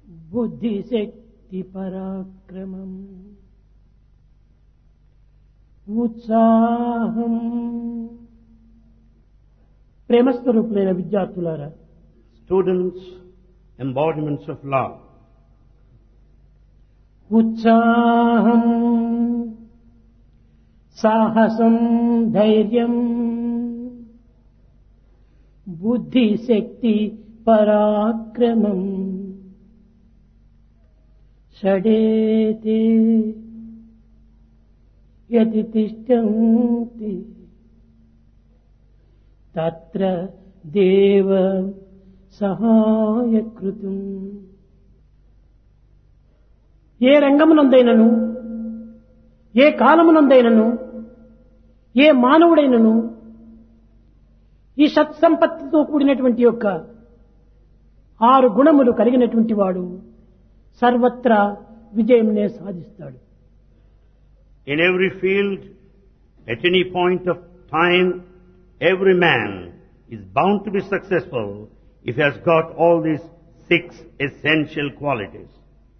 బుద్ధిశక్తి పరాక్రమం ఉత్సాహం. ప్రేమస్వరూపులైన విద్యార్థులారా, Students, embodiments of love. ఉత్సాహం, సాహసం, ధైర్యం, బుద్ధిశక్తి పరాక్రమం షడేతే యతి తిష్టంతి తత్ర దేవ సహాయకృతం. ఏ రంగమునందైనను, ఏ కాలమునందైనను, ఏ మానవుడైనను ఈ సత్సంపత్తితో కూడినటువంటి యొక్క 6 గుణములు కలిగినటువంటి వాడు సర్వత్రా విజయంనే సాధిస్తాడు. In every field, at any point of time, every man is bound to be successful if he has got all these 6 essential qualities.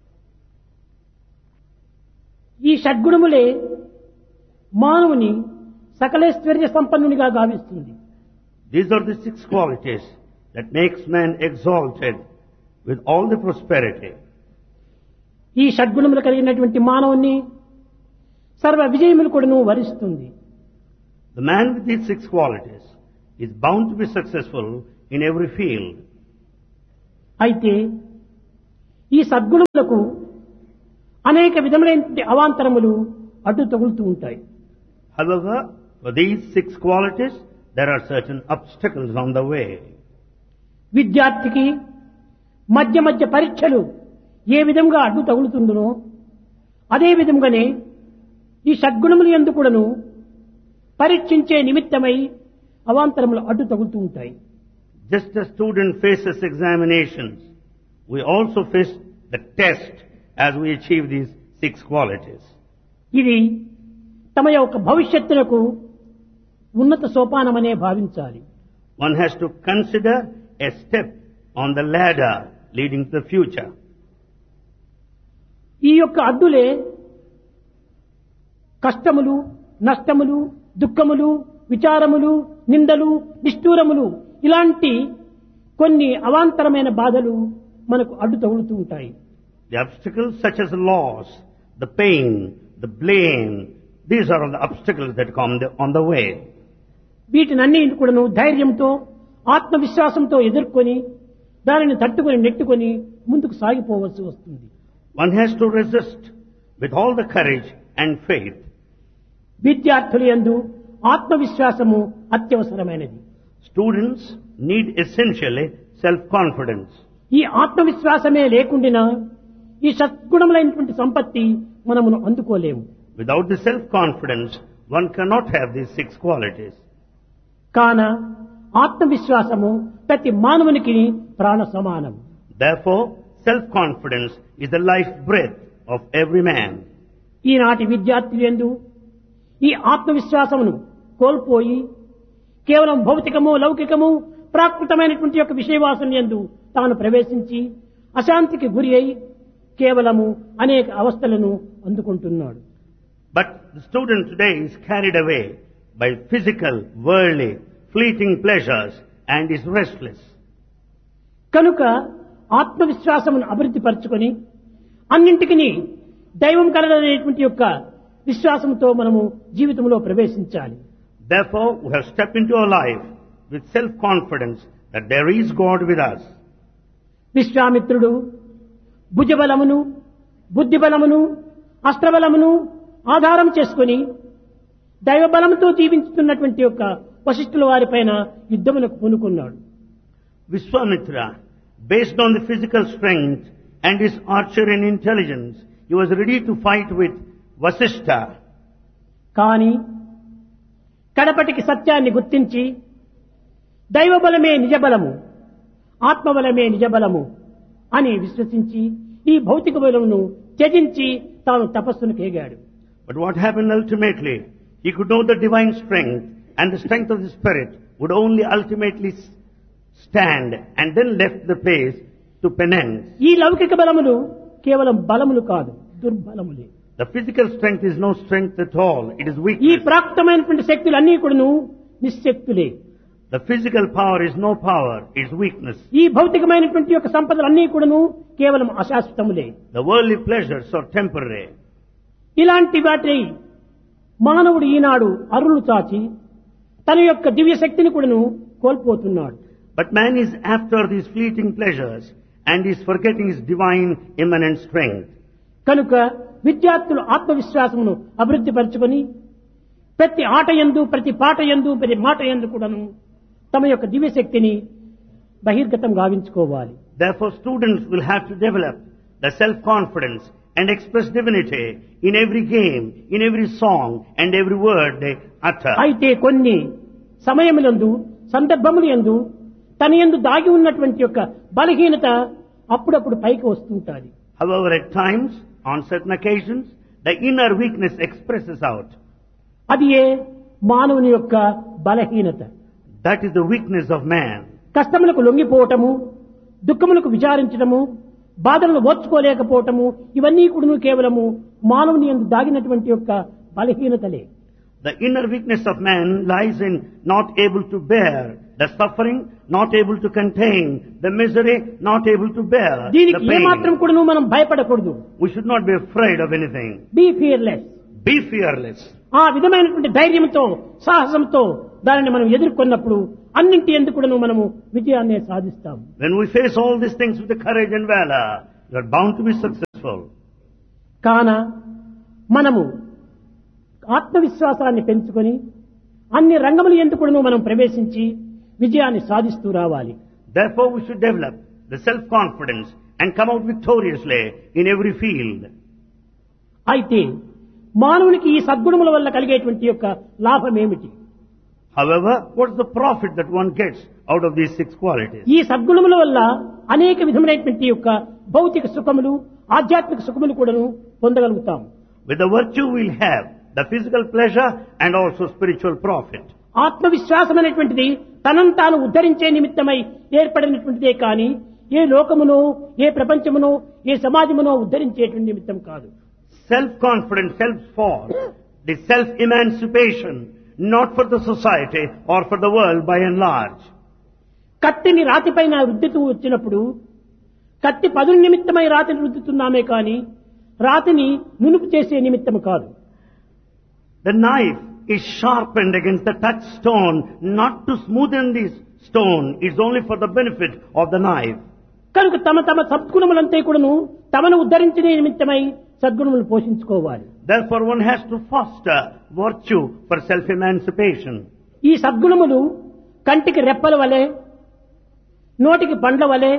ఈ షడ్గుణములే మానవుని సకలైశ్వర్య సంపన్నునిగా గావిస్తుంది. These are the 6 qualities that makes man exalted with all the prosperity. ఈ షడ్గుణములు కలిగినటువంటి మానవుని సర్వ విజయములు కూడాను వరిస్తుంది. The man with these 6 qualities is bound to be successful in every field. అయితే ఈ సద్గుణములకు అనేక విధములైనటువంటి అవాంతరములు అడ్డు తగులుతూ ఉంటాయి. However, for these 6 qualities, there are certain obstacles on the way. విద్యార్థికి మధ్య మధ్య పరీక్షలు ఏ విధంగా అడ్డు తగులుతుందో అదే విధంగానే ఈ షడ్గుణములు యందు కూడాను పరీక్షించే నిమిత్తమై అవాంతరములు అడ్డు తగులుతూ ఉంటాయి. Just as student faces examinations, we also face the test as we achieve these 6 qualities. ఇది తమ యొక్క భవిష్యత్తునకు ఉన్నత సోపానమనే భావించాలి. One has to consider a step on the ladder leading to the future. ఈ యొక్క అడ్డులే కష్టములు, నష్టములు, దుఃఖములు, విచారములు, నిందలు, నిష్ఠూరములు ఇలాంటి కొన్ని అవాంతరమైన బాధలు మనకు అడ్డు తగులుతూ ఉంటాయి. The obstacles such as the loss, the pain, the blame, these are all the obstacles that come on the way. వీటినన్నీ కూడాను ధైర్యంతో, ఆత్మవిశ్వాసంతో ఎదుర్కొని దానిని తట్టుకొని నెట్టుకొని ముందుకు సాగిపోవలసి వస్తుంది. One has to resist with all the courage and faith. విద్యార్థుల యందు ఆత్మవిశ్వాసము అత్యవసరమైనది. Students need essentially self-confidence. ఈ ఆత్మవిశ్వాసమే లేకుండా ఈ సద్గుణములైనటువంటి సంపత్తి మనమును అందుకోలేము. Without the self-confidence, one cannot have these 6 qualities. కాన ఆత్మవిశ్వాసము ప్రతి మానవునికి ప్రాణ సమానం. Therefore, self-confidence is the life breath of every man. ఈనాటి విద్యార్థులు యందు ఈ ఆత్మవిశ్వాసమును కోల్పోయి కేవలం భౌతికము, లౌకికము, ప్రాకృతమైనటువంటి యొక్క విషయవాసన యందు తాను ప్రవేశించి అశాంతికి గురి అయి కేవలము అనేక అవస్థలను అందుకుంటున్నాడు. But the student today is carried away by physical, worldly, fleeting pleasures and is restless. కనుక ఆత్మవిశ్వాసమును అభివృద్ధి పరచుకొని అన్నింటికి దైవం కలదనేటువంటి యొక్క విశ్వాసంతో మనము జీవితంలో ప్రవేశించాలి. Therefore, we have stepped into our life with self-confidence that there is God with us. విశ్వామిత్రుడు భుజబలమును, బుద్ధిబలమును, అస్త్రబలమును ఆధారం చేసుకుని దైవబలంతో జీవించుతున్నటువంటి యొక్క వశిష్ఠుల వారిపైన యుద్ధమునకు పూనుకున్నాడు. Vishwamitra, based on the physical strength and his archery and intelligence, he was ready to fight with Vasishtha. కానీ కడపటికి సత్యాన్ని గుర్తించి దైవబలమే నిజబలము, ఆత్మబలమే నిజబలము అని విశ్వసించి ఈ భౌతిక బలమును త్యజించి తాను తపస్సును కేగాడు. But what happened ultimately? He could know the divine strength and the strength of the spirit would only ultimately stand and then left the place to penance. ఈ లౌకిక బలములు కేవలం బలములు కాదు, దుర్బలములే. The physical strength is no strength at all. It is ఈ weakness. ప్రాప్తమైనటువంటి శక్తులు అన్నీ కూడాను నిశ్శక్తులే. The physical power is no power. It is weakness. ఈ భౌతికమైనటువంటి యొక్క సంపదలు అన్నీ కూడాను కేవలం అశాశ్వతములే. The worldly pleasures are temporary. ఇలాంటి వాటి మానవుడు ఈనాడు అరులు చాచి తన యొక్క దివ్య శక్తిని కూడాను కోల్పోతున్నాడు. But man is after these fleeting pleasures and is forgetting his divine immanent strength. కనుక విద్యార్థులు ఆత్మవిశ్వాసమును అభివృద్ధి పరచుకొని ప్రతి ఆట యందు, ప్రతి పాట యందు, ప్రతి మాట యందు కూడాను తమ యొక్క దివ్య శక్తిని బహిర్గతం గావించుకోవాలి. Therefore, students will have to develop the self-confidence and express divinity in every game, in every song, and every word they utter. అయితే కొన్ని సమయములందు, సందర్భముల యందు తన యందు దాగి ఉన్నటువంటి యొక్క బలహీనత అప్పుడప్పుడు పైకి వస్తుంటాది. However, at times, on certain occasions, the inner weakness expresses out. అది ఏ మానవుని యొక్క బలహీనత. That is the weakness of man. కష్టములకు లొంగిపోవటము, దుఃఖములకు విచారించడము, బాధలను ఓర్చుకోలేకపోవటము, ఇవన్నీ కూడా కేవలము మానవుని యందు దాగినటువంటి యొక్క బలహీనతలే. The inner weakness of man lies in not able to bear the suffering, not able to contain the misery, not able to bear the దీనికి ఏమాత్రం pain. కూడా మనం భయపడకూడదు. We should not be afraid of anything. Be fearless. Be fearless. ఆ విధమైనటువంటి ధైర్యంతో, సాహసంతో దానిని మనం ఎదుర్కొన్నప్పుడు అన్నింటి ఎందుకు కూడాను మనము విజయాన్ని సాధిస్తాము. When we face all these things with the courage and valor, you are bound to be successful. కాన మనము ఆత్మవిశ్వాసాన్ని పెంచుకొని అన్ని రంగముల ఎందుకు కూడాను మనం ప్రవేశించి విజయాన్ని సాధిస్తూ రావాలి. Therefore, we should develop the self-confidence and come out victoriously in every field. అయితే మానవునికి ఈ సద్గుణముల వల్ల కలిగేటువంటి యొక్క లాభం ఏమిటి? However, what is the profit that one gets out of these 6 qualities? ఈ సద్గుణముల వల్ల అనేక విధమైనటువంటి యొక్క భౌతిక సుఖములు, ఆధ్యాత్మిక సుఖములు కూడాను పొందగలుగుతాం. With the virtue we'll have the physical pleasure and also spiritual profit. ఆత్మవిశ్వాసం అనేటువంటిది తనను తాను ఉద్ధరించే నిమిత్తమై ఏర్పడినటువంటిదే కానీ ఏ లోకమునో, ఏ ప్రపంచమునో, ఏ సమాజమునో ఉద్ధరించేటువంటి నిమిత్తం కాదు. Self-confidence helps for the self-emancipation, not for the society or for the world by and large. కత్తిని రాతిపైన రుద్దుతూ వచ్చినప్పుడు కత్తి పదుల నిమిత్తమై రాతిని రుద్దుతున్నామే కానీ రాతిని నునుపు చేసే నిమిత్తము కాదు. The knife is sharpened against the touchstone, not to smoothen this stone. It's only for the benefit of the knife. కనుక తమ తమ సద్గుణములంతా కూడాను తమను ఉద్ధరించే నిమిత్తమై సద్గుణములు పోషించుకోవాలి. Therefore, one has to foster virtue for self-emancipation. ఈ సద్గుణములు కంటికి రెప్పల వలె, నోటికి పండ్ల వలె,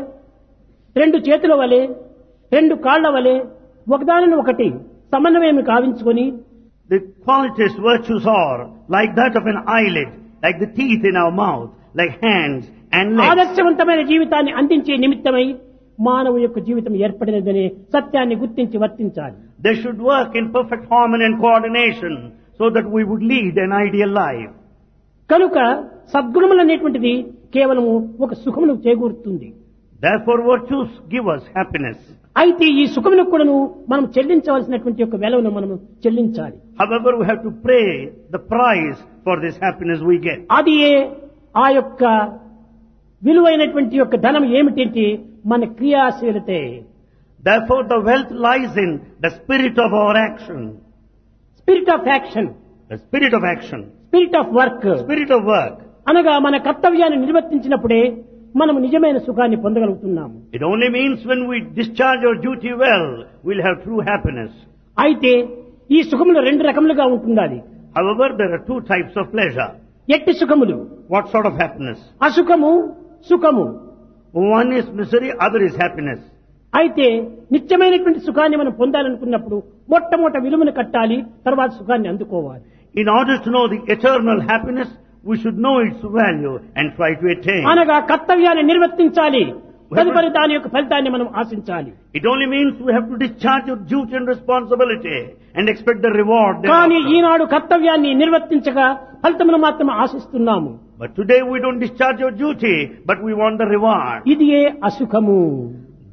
2 చేతుల వలె, 2 కాళ్ల వలె ఒకదానిని ఒకటి సమన్వయం కావించుకొని The qualities, virtues are like that of an eyelid, like the teeth in our mouth, like hands and legs. ఆదర్శవంతమైన జీవితాన్ని అందించే నిమిత్తమై మానవ యొక్క జీవితం ఏర్పడినదనే సత్యాన్ని గుర్తించి వర్తించాలి. They should work in perfect harmony and coordination so that we would lead an ideal life. కనుక సద్గుణములు అనేటువంటిది కేవలము ఒక సుఖమును చేకూరుతుంది. Therefore, virtues give us happiness. అయితే ఈ సుఖమునకు కూడాను మనం చెల్లించవలసినటువంటి యొక్క వెలవును మనం చెల్లించాలి. However, we have to pay the price for this happiness we get. అది ఆ యొక్క విలువైనటువంటి యొక్క ధనం ఏమిటంటే మన క్రియాశీలతే. Therefore, the wealth lies in the spirit of our action. Spirit of action, The spirit of action. Spirit of work Spirit of work. అనగా మన కర్తవ్యాన్ని నిర్వర్తించినప్పుడే మనం నిజమైన సుఖాన్ని పొందగలుగుతున్నాము. It only means when we discharge our duty well, we'll have true happiness. అయితే ఈ సుఖములు 2 రకములుగా ఉంటుండాలి. However, there are 2 types of pleasure. ఎట్టి సుఖములు, What sort of happiness? అసుఖము, సుఖము. One is misery, other is happiness. అయితే నిత్యమైనటువంటి సుఖాన్ని మనం పొందాలనుకున్నప్పుడు మొట్టమొదట విలువను కట్టాలి, తర్వాత సుఖాన్ని అందుకోవాలి. In order to know the eternal happiness, we should know its value and try to attain. అనగా కర్తవ్యాన్ని నిర్వర్తించాలి, తదుపరి దాని యొక్క ఫలితాన్ని మనం ఆశించాలి. It only means we have to discharge your duty and responsibility and expect the reward కానీ thereafter. ఈనాడు కర్తవ్యాన్ని నిర్వర్తించగా ఫలితమును మాత్రం ఆశిస్తున్నాము. But today we don't discharge your duty, but we want the reward. ఇది అసుఖము.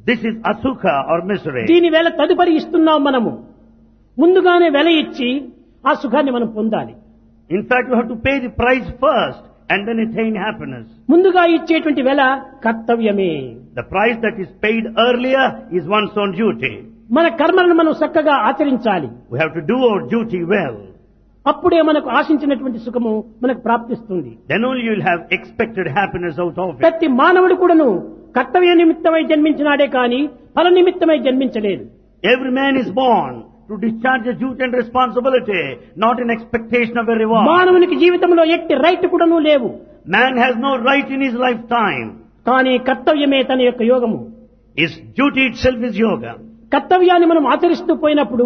This is asukha or misery. దీని వేళ తదుపరి ఇస్తున్నాం మనము. ముందుగానే వెల ఇచ్చి ఆ సుఖాన్ని మనం పొందాలి. In fact, you have to pay the price first and then attain happiness. ముందుగా ఇచ్చేటువంటి వెల కర్తవ్యమే. The price that is paid earlier is one's own duty. మన కర్మలను మనం చక్కగా ఆచరించాలి. We have to do our duty well. అప్పుడే మనకు ఆశించినటువంటి సుఖము మనకు ప్రాప్తిస్తుంది. Then only you will have expected happiness out of it. ప్రతి మానవుడు కూడాను కర్తవ్య నిమిత్తమై జన్మించినాడే కానీ ఫల నిమిత్తమై జన్మించలేదు. Every man is born to discharge a duty and responsibility, not in expectation of a reward. మానవునికి జీవితంలో ఎట్టి రైట్ కూడాను లేవు. Man has no right in his lifetime. కానీ కర్తవ్యమే తన యొక్క యోగము. His duty itself is yoga. కర్తవ్యాన్ని మనం ఆచరిస్తూ పోయినప్పుడు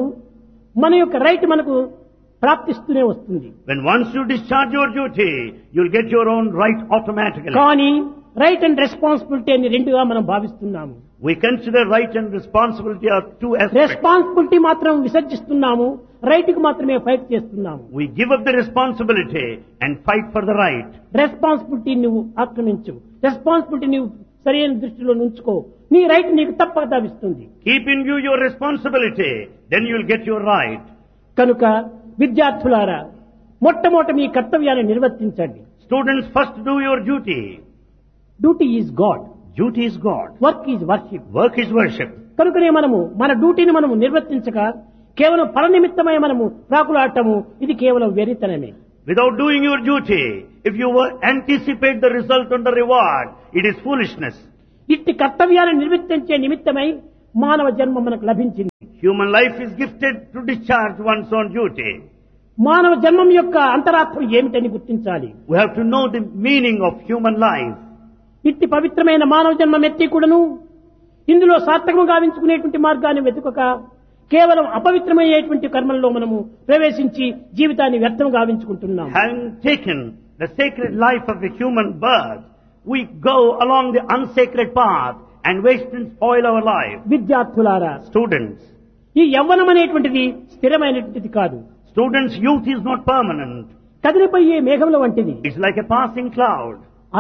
మన యొక్క రైట్ మనకు ప్రాప్తిస్తూనే వస్తుంది. When once you discharge your duty, you'll get your own right automatically. కానీ రైట్ అండ్ రెస్పాన్సిబిలిటీ అని రెండుగా మనం భావిస్తున్నాము. We consider right and responsibility are two aspects. Responsibility మాత్రం విసర్జిస్తున్నాము, రైట్ కు మాత్రమే ఫైట్ చేస్తున్నాము. We give up the responsibility and fight for the right. Responsibility నువ్వు ఆక్రమించు, రెస్పాన్సిబిలిటీ నువ్వు సరైన దృష్టిలో ఉంచుకో, నీ రైట్ నీకు తప్పక లభిస్తుంది. Keep in view your responsibility, then you'll get your right. కనుక విద్యార్థులారా, మొట్టమొదట మీ కర్తవ్యాన్ని నిర్వర్తించండి. Students, first do your duty. Duty is God, Duty is God. Work is worship. Work is worship. కనుకనే మనము మన డ్యూటీని మనము నిర్వర్తించక కేవలం ఫల నిమిత్తమై మనము ప్రాకులాడటము ఇది కేవలం వెరితనమే. Without doing your duty, if you anticipate the result and the reward, it is foolishness. ఇట్టి కర్తవ్యాన్ని నిర్వర్తించే నిమిత్తమై మానవ జన్మ మనకు లభించింది. Human life is gifted to discharge one's own duty. మానవ జన్మం యొక్క అంతరార్థం ఏమిటని గుర్తించాలి. We have to know the meaning of human life. ఇట్టి పవిత్రమైన మానవ జన్మం ఎత్తి కూడాను ఇందులో సార్థకం గావించుకునేటువంటి మార్గాన్ని వెతుకక కేవలం అపవిత్రమయ్యేటువంటి కర్మల్లో మనము ప్రవేశించి జీవితాన్ని వ్యర్థం గావించుకుంటున్నాం. Having taken the sacred life of the human birth, we go along the unsacred path and waste and spoil our life. విద్యార్థులారా, Students, ఈ యవ్వనం అనేటువంటిది స్థిరమైనటువంటిది కాదు. Students' youth is not permanent. కదిలిపోయే మేఘముల వంటిది. It's like a passing cloud.